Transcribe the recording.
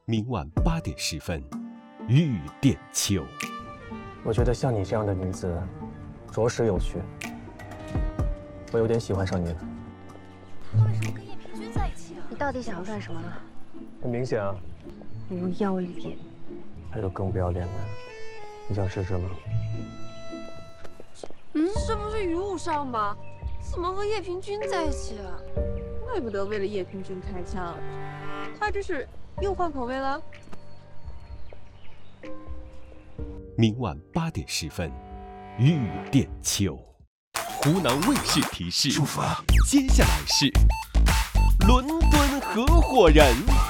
明晚8点10分，玉点秋。 我觉得像你这样的女子，着实有趣。我有点喜欢上你了。 他为什么跟叶平君在一起啊？ 你到底想要干什么呢？ 很明显啊。 不要脸！ 还有更不要脸的，你想试试吗？ 这不是于无伤吗？怎么和叶平君在一起啊？怪不得为了叶平君开枪，他这是又换口味了。 明晚8点10分，玉点秋。湖南卫视提示：接下来是伦敦合伙人。